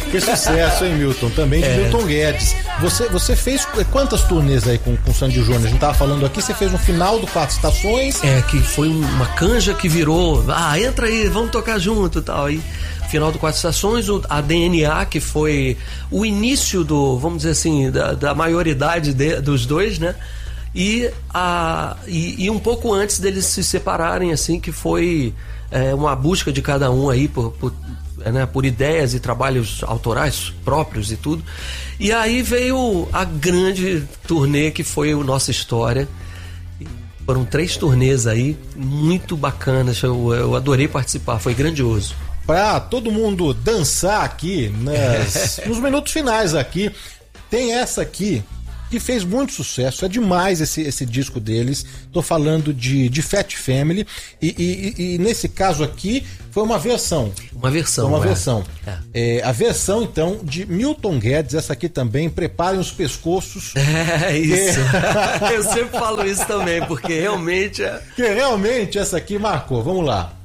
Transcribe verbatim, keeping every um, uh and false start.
Fez sucesso, hein, Milton? Também de É. Milton Guedes. Você, você fez quantas turnês aí com, com o Sandy Júnior? A gente tava falando aqui, você fez no final do Quatro Estações. É, que foi uma canja que virou, ah, entra aí, vamos tocar junto e tal. Aí, final do Quatro Estações, o- a D N A, que foi o início do, vamos dizer assim, da, da maioridade de- dos dois, né? E, a, e, e um pouco antes deles se separarem, assim, que foi é, uma busca de cada um aí por, por, é, né, por ideias e trabalhos autorais próprios e tudo. E aí veio a grande turnê que foi o Nossa História. Foram três turnês aí, muito bacanas, eu, eu adorei participar, foi grandioso. Pra todo mundo dançar aqui, nas, nos minutos finais aqui, tem essa aqui, que fez muito sucesso, é demais esse, esse disco deles. Tô falando de, de Fat Family, e, e- e nesse caso aqui foi uma versão. Uma versão. Foi uma é. versão. É. É, a versão, então, de Milton Guedes, essa aqui também, preparem os pescoços. É isso. Eu sempre falo isso também, porque realmente é. Que realmente essa aqui marcou. Vamos lá.